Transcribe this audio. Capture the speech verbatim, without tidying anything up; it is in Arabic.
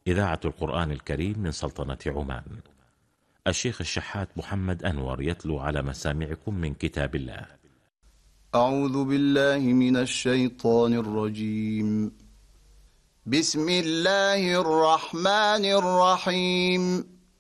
إذاعة القرآن الكريم من سلطنة عمان. الشيخ الشحات محمد أنور يتلو على مسامعكم من كتاب الله. أعوذ بالله من الشيطان الرجيم. بسم الله الرحمن الرحيم.